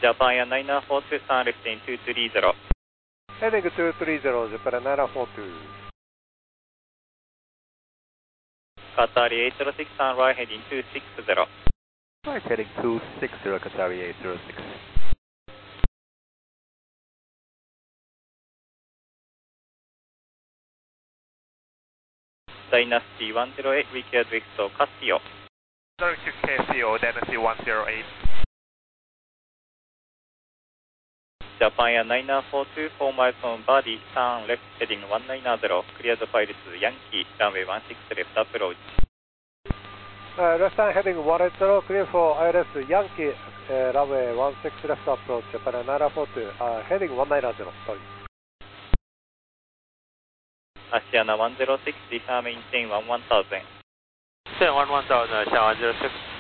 Japan Air 942 turn left in 230. Heading 230, Japan 942. Qatari 806 turn right heading 260. Right, heading 260, Qatari 806. Dynasty 108, required Victor Casio. Direct to KCO, Dynasty 108. Japan Air 942, 4 miles on body, turn left heading 190, cleared pilots Yankee, runway 16 left approach. Left turn heading 180, clear for ILS Yankee, runway 16 left approach, Japan 942, heading 190, sorry. Asiana 106, disarm maintain 11000. Maintain 11000, Asiana 106.